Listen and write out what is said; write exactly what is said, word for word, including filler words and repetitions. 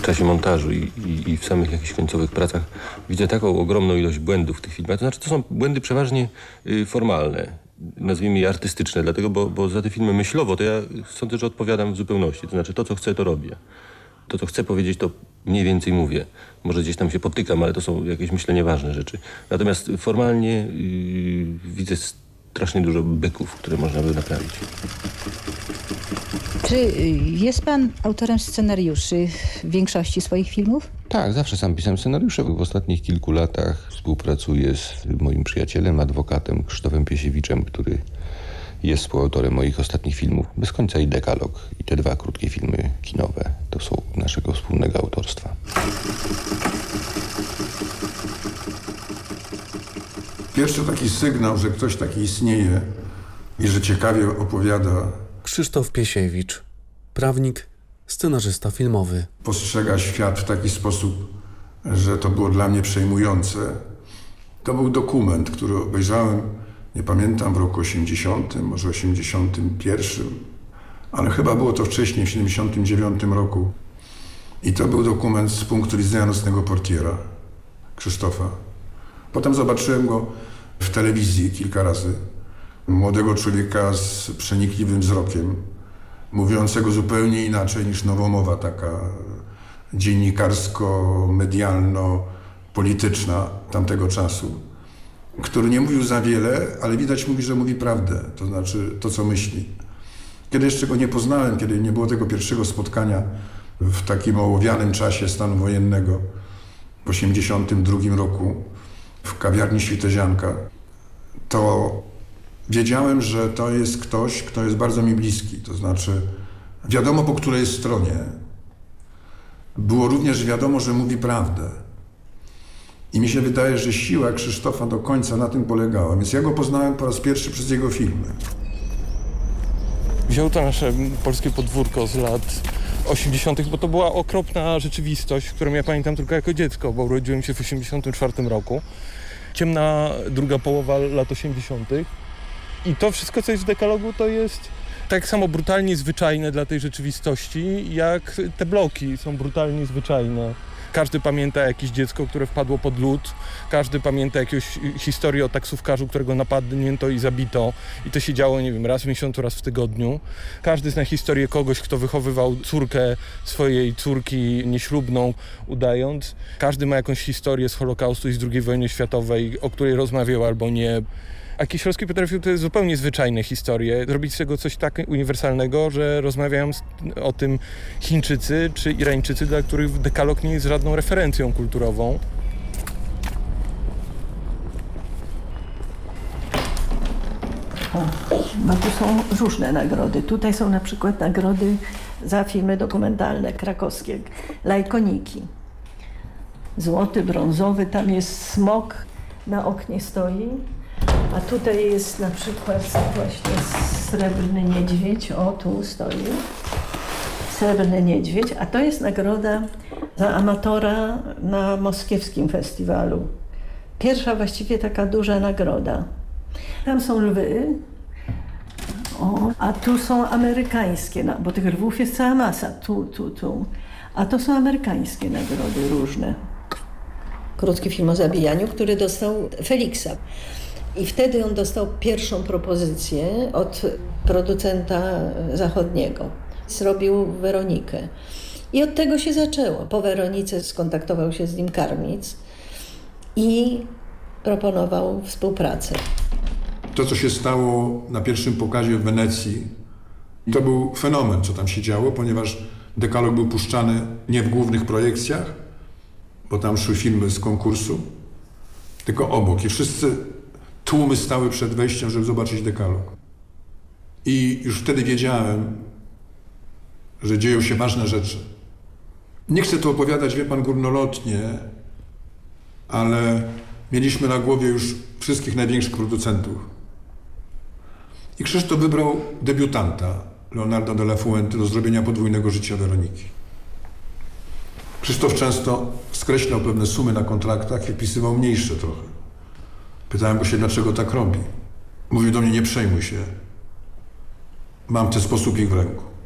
w czasie montażu i, i, i w samych jakichś końcowych pracach widzę taką ogromną ilość błędów w tych filmach. To znaczy, to są błędy przeważnie y, formalne, nazwijmy je artystyczne, dlatego, bo, bo za te filmy myślowo to ja sądzę, że odpowiadam w zupełności. To znaczy, to co chcę, to robię. To co chcę powiedzieć, to mniej więcej mówię. Może gdzieś tam się potykam, ale to są jakieś, myślę, nieważne rzeczy. Natomiast formalnie yy, widzę strasznie dużo byków, które można by naprawić. Czy jest pan autorem scenariuszy w większości swoich filmów? Tak, zawsze sam pisałem scenariusze. W ostatnich kilku latach współpracuję z moim przyjacielem, adwokatem Krzysztofem Piesiewiczem, który jest współautorem moich ostatnich filmów Bez końca i Dekalog. I te dwa krótkie filmy kinowe to są naszego wspólnego autorstwa. Pierwszy taki sygnał, że ktoś taki istnieje i że ciekawie opowiada. Krzysztof Piesiewicz, prawnik, scenarzysta filmowy. Postrzega świat w taki sposób, że to było dla mnie przejmujące. To był dokument, który obejrzałem, nie pamiętam, w roku osiemdziesiątym, może osiemdziesiątym pierwszym, ale chyba było to wcześniej, w siedemdziesiątym dziewiątym roku. I to był dokument z punktu widzenia Nocnego Portiera, Krzysztofa. Potem zobaczyłem go w telewizji kilka razy. Młodego człowieka z przenikliwym wzrokiem, mówiącego zupełnie inaczej niż nowomowa taka dziennikarsko-medialno-polityczna tamtego czasu, który nie mówił za wiele, ale widać mówi, że mówi prawdę, to znaczy to, co myśli. Kiedy jeszcze go nie poznałem, kiedy nie było tego pierwszego spotkania w takim ołowianym czasie stanu wojennego w osiemdziesiątym drugim roku w kawiarni Świtezianka, to wiedziałem, że to jest ktoś, kto jest bardzo mi bliski, to znaczy wiadomo, po której stronie. Było również wiadomo, że mówi prawdę. I mi się wydaje, że siła Krzysztofa do końca na tym polegała. Więc ja go poznałem po raz pierwszy przez jego filmy. Wziął to nasze polskie podwórko z lat osiemdziesiątych, bo to była okropna rzeczywistość, którą ja pamiętam tylko jako dziecko, bo urodziłem się w osiemdziesiątym czwartym roku. Ciemna druga połowa lat osiemdziesiątych. I to wszystko, co jest w dekalogu, to jest tak samo brutalnie zwyczajne dla tej rzeczywistości, jak te bloki są brutalnie zwyczajne. Każdy pamięta jakieś dziecko, które wpadło pod lód. Każdy pamięta jakąś historię o taksówkarzu, którego napadnięto i zabito. I to się działo, nie wiem, raz w miesiącu, raz w tygodniu. Każdy zna historię kogoś, kto wychowywał córkę swojej córki nieślubną, udając. Każdy ma jakąś historię z Holokaustu i z drugiej wojny światowej, o której rozmawiał albo nie. A Kieślowski potrafił te zupełnie zwyczajne historie zrobić z tego coś tak uniwersalnego, że rozmawiają o tym Chińczycy czy Irańczycy, dla których dekalog nie jest żadną referencją kulturową. O, bo tu są różne nagrody. Tutaj są na przykład nagrody za filmy dokumentalne krakowskie, Lajkoniki. Złoty, brązowy, tam jest smok, na oknie stoi. A tutaj jest na przykład właśnie Srebrny Niedźwiedź, o tu stoi, Srebrny Niedźwiedź, a to jest nagroda za amatora na moskiewskim festiwalu. Pierwsza właściwie taka duża nagroda. Tam są lwy, o, a tu są amerykańskie, bo tych lwów jest cała masa, tu, tu, tu. A to są amerykańskie nagrody różne. Krótki film o zabijaniu, który dostał Feliksa. I wtedy on dostał pierwszą propozycję od producenta zachodniego. Zrobił Weronikę. I od tego się zaczęło. Po Weronice skontaktował się z nim Karmic i proponował współpracę. To, co się stało na pierwszym pokazie w Wenecji, to był fenomen, co tam się działo, ponieważ dekalog był puszczany nie w głównych projekcjach, bo tam szły filmy z konkursu, tylko obok. I wszyscy tłumy stały przed wejściem, żeby zobaczyć dekalog. I już wtedy wiedziałem, że dzieją się ważne rzeczy. Nie chcę tu opowiadać, wie pan, górnolotnie, ale mieliśmy na głowie już wszystkich największych producentów. I Krzysztof wybrał debiutanta, Leonardo de la Fuente, do zrobienia podwójnego życia Weroniki. Krzysztof często skreślał pewne sumy na kontraktach i wpisywał mniejsze trochę. Pytałem go się, dlaczego tak robi. Mówił do mnie, nie przejmuj się. Mam w ten sposób ich w ręku.